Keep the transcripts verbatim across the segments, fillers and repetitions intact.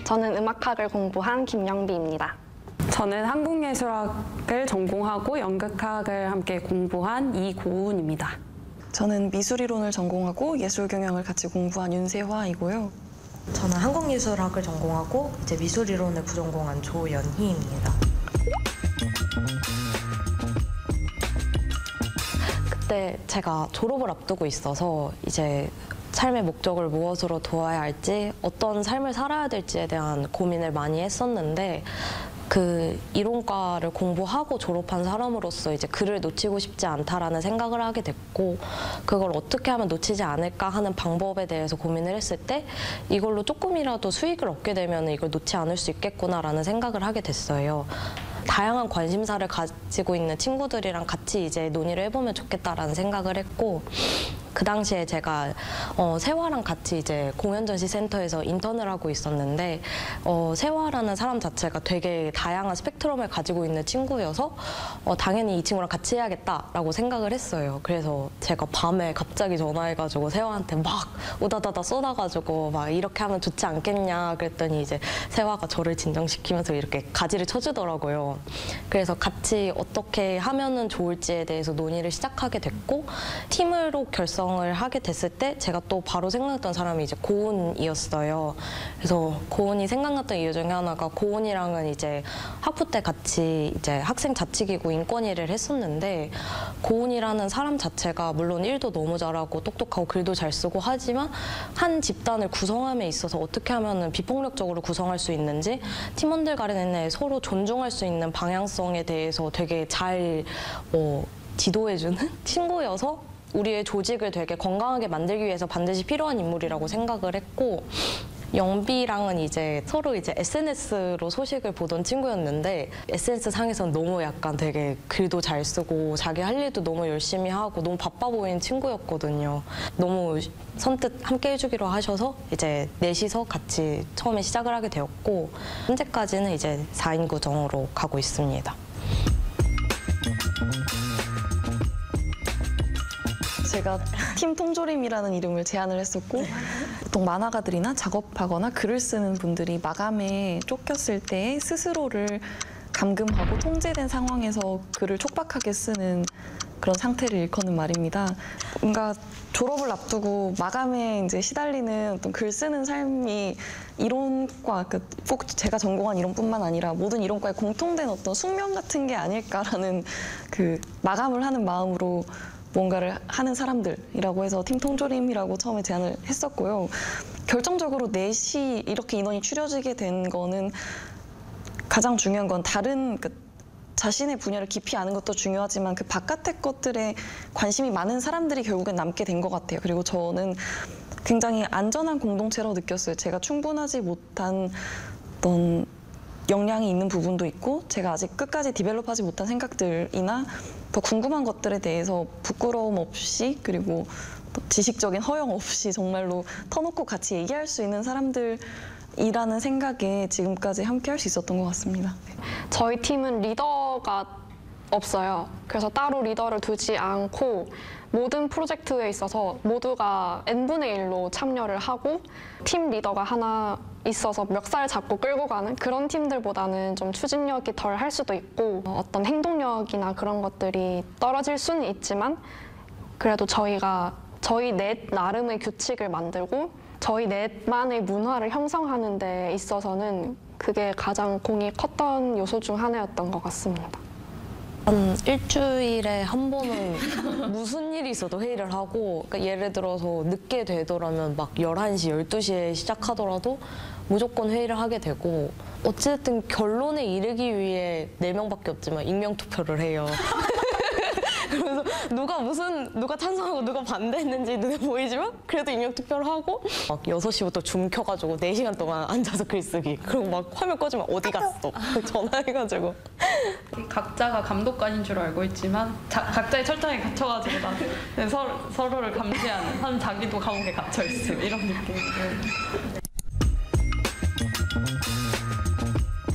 저는 음악학을 공부한 김영비입니다. 저는 한국예술학을 전공하고 연극학을 함께 공부한 이고은입니다. 저는 미술이론을 전공하고 예술경영을 같이 공부한 윤세화이고요. 저는 한국예술학을 전공하고 이제 미술이론을 부전공한 조연희입니다. 그때 제가 졸업을 앞두고 있어서 이제 삶의 목적을 무엇으로 두어야 할지, 어떤 삶을 살아야 될지에 대한 고민을 많이 했었는데 그 이론과를 공부하고 졸업한 사람으로서 이제 글을 놓치고 싶지 않다라는 생각을 하게 됐고, 그걸 어떻게 하면 놓치지 않을까 하는 방법에 대해서 고민을 했을 때 이걸로 조금이라도 수익을 얻게 되면 이걸 놓지 않을 수 있겠구나라는 생각을 하게 됐어요. 다양한 관심사를 가지고 있는 친구들이랑 같이 이제 논의를 해보면 좋겠다라는 생각을 했고, 그 당시에 제가 어, 세화랑 같이 이제 공연전시센터에서 인턴을 하고 있었는데 어, 세화라는 사람 자체가 되게 다양한 스펙트럼을 가지고 있는 친구여서 어, 당연히 이 친구랑 같이 해야겠다라고 생각을 했어요. 그래서 제가 밤에 갑자기 전화해가지고 세화한테 막 우다다다 쏟아가지고 막 이렇게 하면 좋지 않겠냐 그랬더니 이제 세화가 저를 진정시키면서 이렇게 가지를 쳐주더라고요. 그래서 같이 어떻게 하면은 좋을지에 대해서 논의를 시작하게 됐고, 팀으로 결성 을 하게 됐을 때 제가 또 바로 생각났던 사람이 이제 고은이었어요. 그래서 고은이 생각났던 이유 중에 하나가, 고은이랑은 이제 학부 때 같이 이제 학생 자치기구 인권위를 했었는데, 고은이라는 사람 자체가 물론 일도 너무 잘하고 똑똑하고 글도 잘 쓰고 하지만 한 집단을 구성함에 있어서 어떻게 하면은 비폭력적으로 구성할 수 있는지, 팀원들 간에 서로 존중할 수 있는 방향성에 대해서 되게 잘 어, 지도해주는 친구여서 우리의 조직을 되게 건강하게 만들기 위해서 반드시 필요한 인물이라고 생각을 했고, 영비랑은 이제 서로 이제 에스엔에스로 소식을 보던 친구였는데, 에스엔에스 상에서는 너무 약간 되게 글도 잘 쓰고 자기 할 일도 너무 열심히 하고 너무 바빠 보이는 친구였거든요. 너무 선뜻 함께 해주기로 하셔서 이제 넷이서 같이 처음에 시작을 하게 되었고, 현재까지는 이제 사 인 구성으로 가고 있습니다. 제가 팀 통조림이라는 이름을 제안을 했었고, 보통 만화가들이나 작업하거나 글을 쓰는 분들이 마감에 쫓겼을 때 스스로를 감금하고 통제된 상황에서 글을 촉박하게 쓰는 그런 상태를 일컫는 말입니다. 뭔가 졸업을 앞두고 마감에 이제 시달리는 어떤 글 쓰는 삶이 이론과, 그 꼭 제가 전공한 이론뿐만 아니라 모든 이론과의 공통된 어떤 숙명 같은 게 아닐까라는, 그 마감을 하는 마음으로 뭔가를 하는 사람들이라고 해서 팀 통조림이라고 처음에 제안을 했었고요. 결정적으로 넷이 이렇게 인원이 추려지게 된 거는, 가장 중요한 건 다른 그 자신의 분야를 깊이 아는 것도 중요하지만 그 바깥의 것들에 관심이 많은 사람들이 결국엔 남게 된 것 같아요. 그리고 저는 굉장히 안전한 공동체로 느꼈어요. 제가 충분하지 못한 어떤 역량이 있는 부분도 있고, 제가 아직 끝까지 디벨롭하지 못한 생각들이나 더 궁금한 것들에 대해서 부끄러움 없이, 그리고 지식적인 허영 없이 정말로 터놓고 같이 얘기할 수 있는 사람들이라는 생각에 지금까지 함께 할 수 있었던 것 같습니다. 저희 팀은 리더가 없어요. 그래서 따로 리더를 두지 않고 모든 프로젝트에 있어서 모두가 엔분의 일로 참여를 하고, 팀 리더가 하나 있어서 멱살 잡고 끌고 가는 그런 팀들보다는 좀 추진력이 덜 할 수도 있고, 어떤 행동력이나 그런 것들이 떨어질 수는 있지만, 그래도 저희가 저희 넷 나름의 규칙을 만들고 저희 넷만의 문화를 형성하는 데 있어서는 그게 가장 공이 컸던 요소 중 하나였던 것 같습니다. 한 일주일에 한 번은 무슨 일이 있어도 회의를 하고, 그러니까 예를 들어서 늦게 되더라면 막 열한 시, 열두 시에 시작하더라도 무조건 회의를 하게 되고, 어쨌든 결론에 이르기 위해 네 명밖에 없지만 익명 투표를 해요. 그래서 누가 무슨 누가 찬성하고 누가 반대했는지 눈에 보이지만 그래도 익명 투표를 하고, 막 여섯 시부터 줌 켜가지고 네 시간 동안 앉아서 글쓰기, 그리고 막 화면 꺼지면 어디 갔어 전화해가지고. 각자가 감독관인 줄 알고 있지만 자, 각자의 철장에 갇혀가지고 나 서로, 서로를 감시하는, 한 자기도 감옥에 갇혀있어 이런 느낌이고.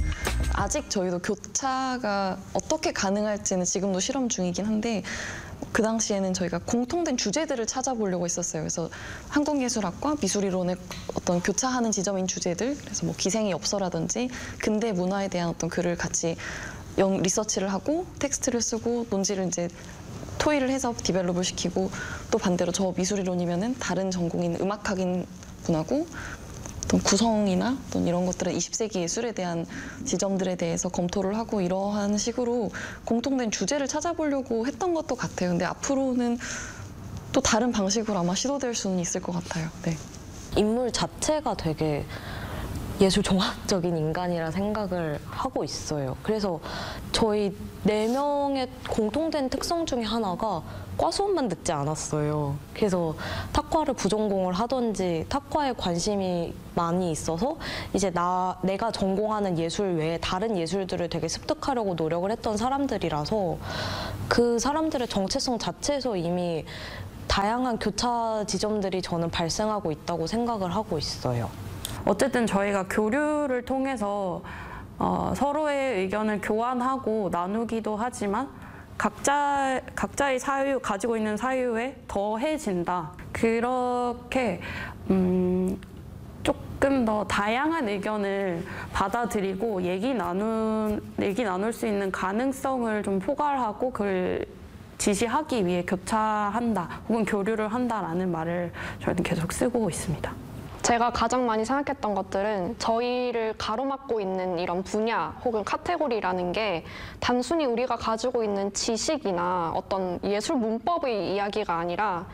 아직 저희도 교차가 어떻게 가능할지는 지금도 실험 중이긴 한데, 그 당시에는 저희가 공통된 주제들을 찾아보려고 했었어요. 그래서 한국예술학과 미술이론의 어떤 교차하는 지점인 주제들, 그래서 뭐 기생의 엽서라든지 근대 문화에 대한 어떤 글을 같이 영, 리서치를 하고 텍스트를 쓰고 논지를 이제 토의를 해서 디벨롭을 시키고, 또 반대로 저 미술이론이면은 다른 전공인 음악학인 분하고 어떤 구성이나 어떤 이런 것들은 이십 세기 예술에 대한 지점들에 대해서 검토를 하고 이러한 식으로 공통된 주제를 찾아보려고 했던 것도 같아요. 근데 앞으로는 또 다른 방식으로 아마 시도될 수는 있을 것 같아요. 네. 인물 자체가 되게 예술 종합적인 인간이라 생각을 하고 있어요. 그래서 저희 네 명의 공통된 특성 중에 하나가 과 수업만 듣지 않았어요. 그래서 탁과를 부전공을 하던지 탁과에 관심이 많이 있어서 이제 나 내가 전공하는 예술 외에 다른 예술들을 되게 습득하려고 노력을 했던 사람들이라서 그 사람들의 정체성 자체에서 이미 다양한 교차 지점들이 저는 발생하고 있다고 생각을 하고 있어요. 어쨌든 저희가 교류를 통해서 어, 서로의 의견을 교환하고 나누기도 하지만 각자, 각자의 사유, 가지고 있는 사유에 더해진다. 그렇게 음, 조금 더 다양한 의견을 받아들이고 얘기 나눈, 얘기 나눌 수 있는 가능성을 좀 포괄하고 그걸 지시하기 위해 교차한다 혹은 교류를 한다라는 말을 저희는 계속 쓰고 있습니다. 제가 가장 많이 생각했던 것들은 저희를 가로막고 있는 이런 분야 혹은 카테고리라는 게 단순히 우리가 가지고 있는 지식이나 어떤 예술 문법의 이야기가 아니라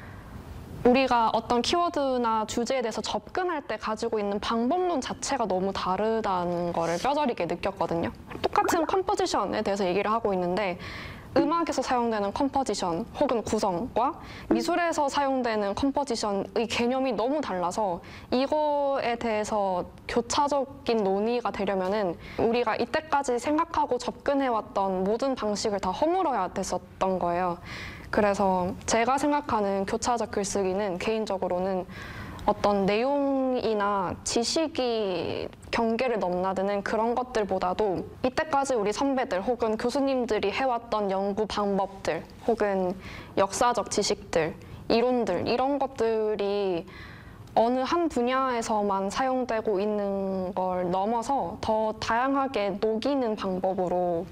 우리가 어떤 키워드나 주제에 대해서 접근할 때 가지고 있는 방법론 자체가 너무 다르다는 거를 뼈저리게 느꼈거든요. 똑같은 컴포지션에 대해서 얘기를 하고 있는데 음악에서 사용되는 컴포지션 혹은 구성과 미술에서 사용되는 컴포지션의 개념이 너무 달라서 이거에 대해서 교차적인 논의가 되려면은 우리가 이때까지 생각하고 접근해왔던 모든 방식을 다 허물어야 됐었던 거예요. 그래서 제가 생각하는 교차적 글쓰기는 개인적으로는 어떤 내용이나 지식이 경계를 넘나드는 그런 것들보다도 이때까지 우리 선배들 혹은 교수님들이 해왔던 연구 방법들 혹은 역사적 지식들, 이론들 이런 것들이 어느 한 분야에서만 사용되고 있는 걸 넘어서 더 다양하게 녹이는 방법으로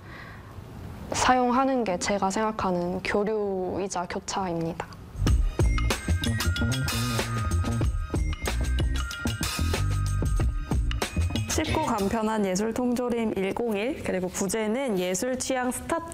사용하는 게 제가 생각하는 교류이자 교차입니다. 쉽고 간편한 예술 통조림 일공일, 그리고 부제는 예술 취향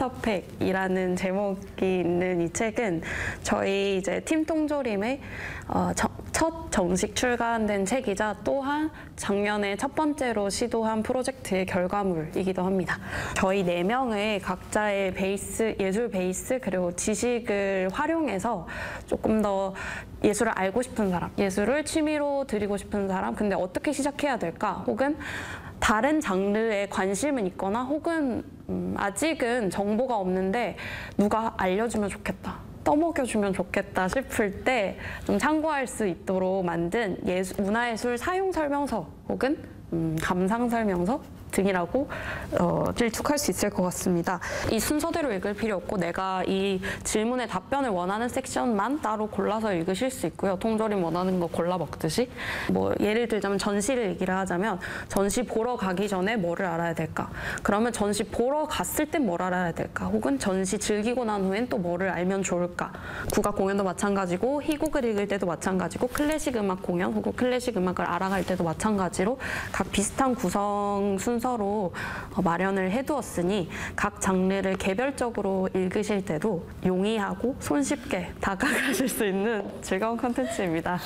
스타터팩이라는 제목이 있는 이 책은 저희 이제 팀 통조림의 어, 저, 첫 정식 출간된 책이자 또한 작년에 첫 번째로 시도한 프로젝트의 결과물이기도 합니다. 저희 네 명의 각자의 베이스, 예술 베이스 그리고 지식을 활용해서 조금 더 예술을 알고 싶은 사람, 예술을 취미로 들이고 싶은 사람, 근데 어떻게 시작해야 될까? 혹은 다른 장르에 관심은 있거나 혹은 음, 아직은 정보가 없는데 누가 알려주면 좋겠다, 떠먹여주면 좋겠다 싶을 때 좀 참고할 수 있도록 만든 예술, 문화예술 사용 설명서 혹은 음, 감상 설명서 등이라고 어, 일축할 수 있을 것 같습니다. 이 순서대로 읽을 필요 없고 내가 이 질문에 답변을 원하는 섹션만 따로 골라서 읽으실 수 있고요. 통조림 원하는 거 골라 먹듯이. 뭐 예를 들자면 전시를 얘기를 하자면 전시 보러 가기 전에 뭐를 알아야 될까? 그러면 전시 보러 갔을 땐 뭘 알아야 될까? 혹은 전시 즐기고 난 후엔 또 뭐를 알면 좋을까? 국악 공연도 마찬가지고 희곡을 읽을 때도 마찬가지고 클래식 음악 공연 혹은 클래식 음악을 알아갈 때도 마찬가지로 각 비슷한 구성 순 순서로 마련을 해두었으니 각 장르를 개별적으로 읽으실 때도 용이하고 손쉽게 다가가실 수 있는 즐거운 콘텐츠입니다.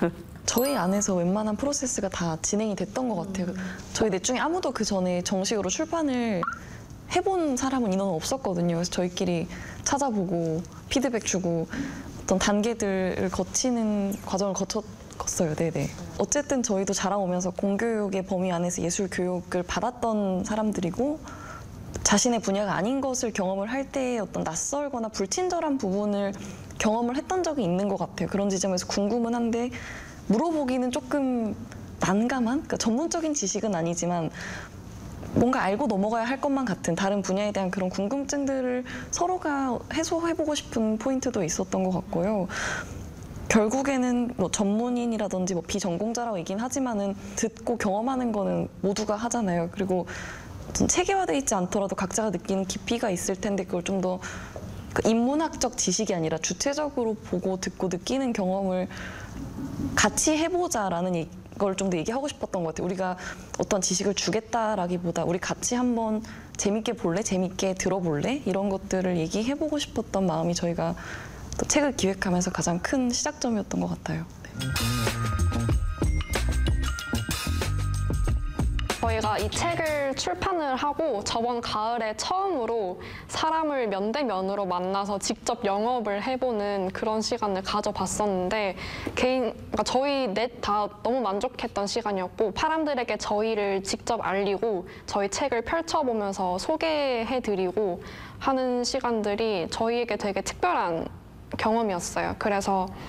저희 안에서 웬만한 프로세스가 다 진행이 됐던 것 같아요. 저희 넷 중에 아무도 그 전에 정식으로 출판을 해본 사람은 인원은 없었거든요. 그래서 저희끼리 찾아보고 피드백 주고 어떤 단계들을 거치는 과정을 거쳤 었어요. 네네. 어쨌든 저희도 자라오면서 공교육의 범위 안에서 예술 교육을 받았던 사람들이고 자신의 분야가 아닌 것을 경험을 할 때의 어떤 낯설거나 불친절한 부분을 경험을 했던 적이 있는 것 같아요. 그런 지점에서 궁금은 한데 물어보기는 조금 난감한, 그러니까 전문적인 지식은 아니지만 뭔가 알고 넘어가야 할 것만 같은 다른 분야에 대한 그런 궁금증들을 서로가 해소해보고 싶은 포인트도 있었던 것 같고요. 결국에는 뭐 전문인이라든지 뭐 비전공자라고 얘기는 하지만은 듣고 경험하는 거는 모두가 하잖아요. 그리고 좀 체계화돼 있지 않더라도 각자가 느끼는 깊이가 있을 텐데 그걸 좀 더 인문학적 지식이 아니라 주체적으로 보고 듣고 느끼는 경험을 같이 해보자라는 걸 좀 더 얘기하고 싶었던 것 같아요. 우리가 어떤 지식을 주겠다라기보다 우리 같이 한번 재밌게 볼래? 재밌게 들어볼래? 이런 것들을 얘기해보고 싶었던 마음이 저희가 또 책을 기획하면서 가장 큰 시작점이었던 것 같아요. 네. 저희가 이 책을 출판을 하고 저번 가을에 처음으로 사람을 면대면으로 만나서 직접 영업을 해보는 그런 시간을 가져봤었는데 개인, 그러니까 저희 넷 다 너무 만족했던 시간이었고 사람들에게 저희를 직접 알리고 저희 책을 펼쳐보면서 소개해드리고 하는 시간들이 저희에게 되게 특별한 경험이었어요. 그래서